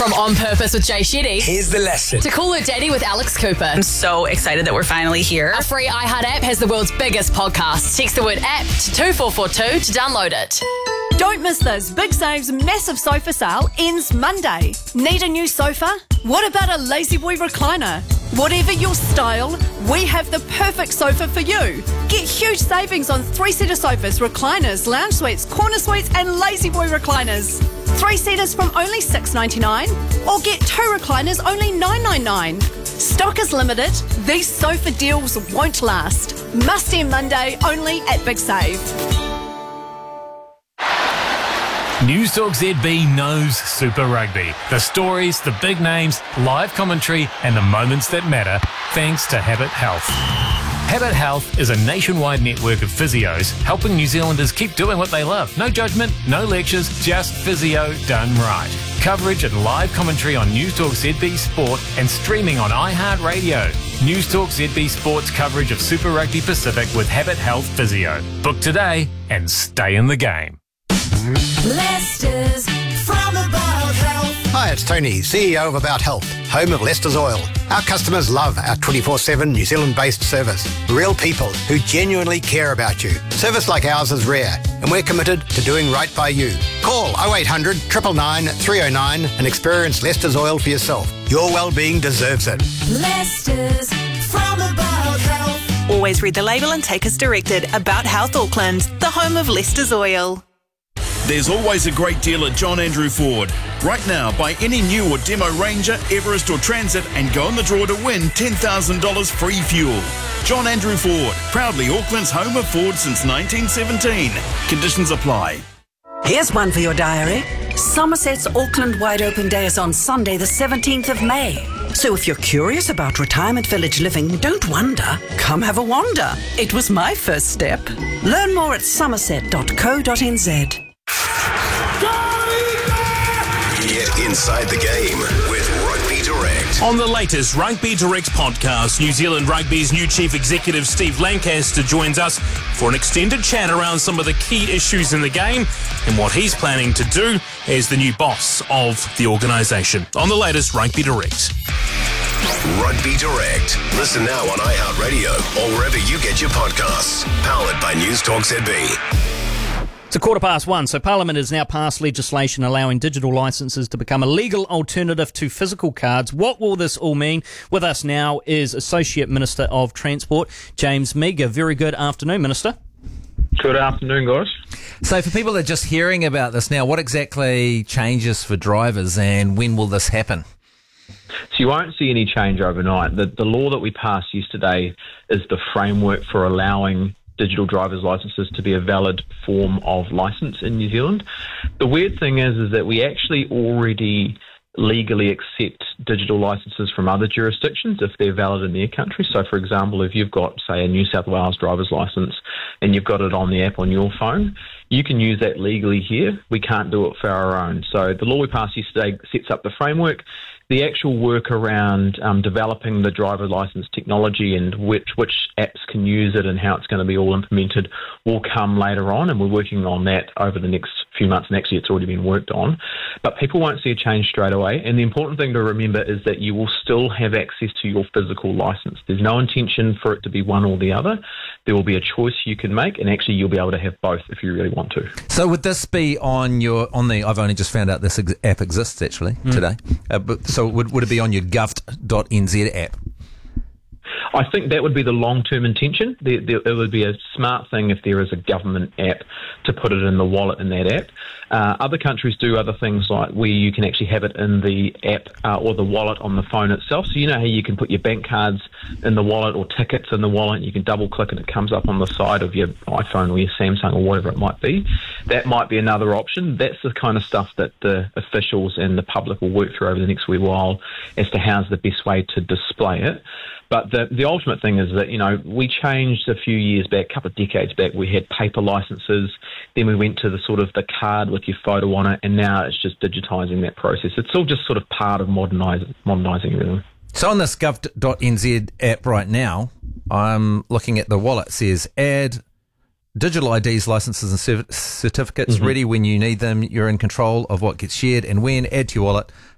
From On Purpose with Jay Shetty Here's the lesson. to Call Her Daddy with Alex Cooper. I'm so excited that we're finally here. Our free iHeart app has the world's biggest podcast. Text the word app to 2442 to download it. Don't miss this. Big Save's massive sofa sale ends Monday. Need a new sofa? What about a lazy boy recliner? Whatever your style, we have the perfect sofa for you. Get huge savings on 3-seater sofas, recliners, lounge suites, corner suites and lazy boy recliners. 3-seaters from only $6.99 or get 2 recliners only $9.99. Stock is limited. These sofa deals won't last. Must end Monday only at Big Save. News Talk ZB knows Super Rugby. The stories, the big names, live commentary and the moments that matter, thanks to Habit Health. Habit Health is a nationwide network of physios helping New Zealanders keep doing what they love. No judgment, no lectures, just physio done right. Coverage and live commentary on News Talk ZB Sport and streaming on iHeartRadio. News Talk ZB Sport's coverage of Super Rugby Pacific with Habit Health Physio. Book today and stay in the game. Leicester's from About Health. Hi, it's Tony, CEO of About Health, home of Leicester's Oil. Our customers love our 24/7 New Zealand-based service. Real people who genuinely care about you. Service like ours is rare, and we're committed to doing right by you. Call 0800 999 309 and experience Leicester's Oil for yourself. Your well-being deserves it. Leicester's from About Health. Always read the label and take as directed. About Health Auckland, the home of Leicester's Oil. There's always a great deal at John Andrew Ford. Right now, buy any new or demo Ranger, Everest or Transit and go in the draw to win $10,000 free fuel. John Andrew Ford, proudly Auckland's home of Ford since 1917. Conditions apply. Here's one for your diary. Somerset's Auckland Wide Open Day is on Sunday the 17th of May. So if you're curious about retirement village living, don't wonder. Come have a wander. It was my first step. Learn more at somerset.co.nz. Get inside the game with Rugby Direct. On the latest Rugby Direct podcast, New Zealand Rugby's new Chief Executive Steve Lancaster joins us for an extended chat around some of the key issues in the game and what he's planning to do as the new boss of the organisation. On the latest Rugby Direct. Rugby Direct. Listen now on iHeartRadio or wherever you get your podcasts. Powered by News Talk ZB. It's 1:15, so Parliament has now passed legislation allowing digital licences to become a legal alternative to physical cards. What will this all mean? With us now is Associate Minister of Transport, James Meager. Very good afternoon, Minister. Good afternoon, guys. So for people that are just hearing about this now, what exactly changes for drivers and when will this happen? So you won't see any change overnight. The law that we passed yesterday is the framework for allowing digital driver's licences to be a valid form of licence in New Zealand. The weird thing is that we actually already legally accept digital licences from other jurisdictions if they're valid in their country. So, for example, if you've got, say, a New South Wales driver's licence and you've got it on the app on your phone, you can use that legally here. We can't do it for our own. So the law we passed yesterday sets up the framework. The actual work around developing the driver licence technology and which apps can use it and how it's going to be all implemented will come later on, and we're working on that over the next few months, and actually it's already been worked on. But people won't see a change straight away, and the important thing to remember is that you will still have access to your physical licence. There's no intention for it to be one or the other. There will be a choice you can make, and actually you'll be able to have both if you really want to. So would this be on the, I've only just found out this app exists actually today, so would it be on your gov.nz app? I think that would be the long-term intention. It would be a smart thing if there is a government app to put it in the wallet in that app. Other countries do other things like where you can actually have it in the app or the wallet on the phone itself. So you know how you can put your bank cards in the wallet or tickets in the wallet, you can double-click and it comes up on the side of your iPhone or your Samsung or whatever it might be. That might be another option. That's the kind of stuff that the officials and the public will work through over the next wee while as to how's the best way to display it. But the ultimate thing is that, you know, we changed a few years back, a couple of decades back, we had paper licences, then we went to the sort of the card with your photo on it, and now it's just digitising that process. It's all just sort of part of modernising everything. So on this gov.nz app right now, I'm looking at the wallet. It says add digital IDs, licences and certificates ready when you need them. You're in control of what gets shared and when. Add to your wallet.